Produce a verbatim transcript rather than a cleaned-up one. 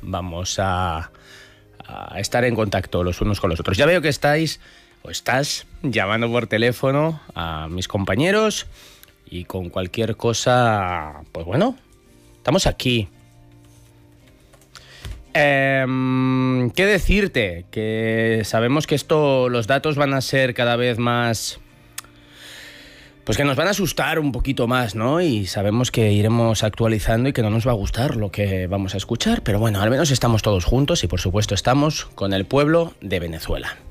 vamos a, a estar en contacto los unos con los otros. Ya veo que estáis o estás llamando por teléfono a mis compañeros y con cualquier cosa, pues bueno, estamos aquí. Eh, ¿Qué decirte? Que sabemos que esto, los datos van a ser cada vez más... Pues que nos van a asustar un poquito más, ¿no? Y sabemos que iremos actualizando y que no nos va a gustar lo que vamos a escuchar. Pero bueno, al menos estamos todos juntos y por supuesto estamos con el pueblo de Venezuela.